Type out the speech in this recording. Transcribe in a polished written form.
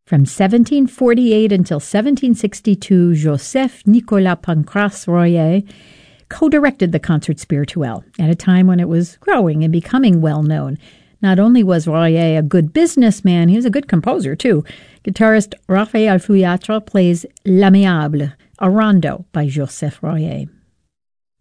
From 1748 until 1762, Joseph Nicolas Pancrace Royer co-directed the Concert Spirituel at a time when it was growing and becoming well-known. Not only was Royer a good businessman, he was a good composer, too. Guitarist Raphael Fouillatre plays L'Amiable, a rondo by Joseph Royer.